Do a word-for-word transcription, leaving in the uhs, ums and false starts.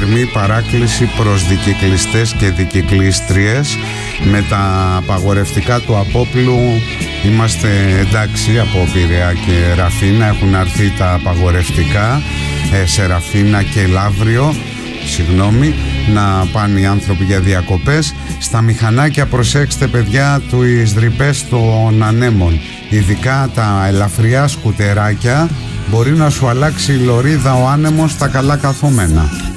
θερμή παράκληση προς δικυκλιστές και δικυκλίστριες. Με τα απαγορευτικά του Απόπλου είμαστε εντάξει από Πειραιά και Ραφίνα. Έχουν αρθεί τα απαγορευτικά ε, σε Ραφίνα και Λαύριο, συγγνώμη, να πάνε οι άνθρωποι για διακοπές. Στα μηχανάκια προσέξτε παιδιά του ρηπές των ανέμων, ειδικά τα ελαφριά σκουτεράκια, μπορεί να σου αλλάξει η λωρίδα ο άνεμος στα καλά καθόμενα.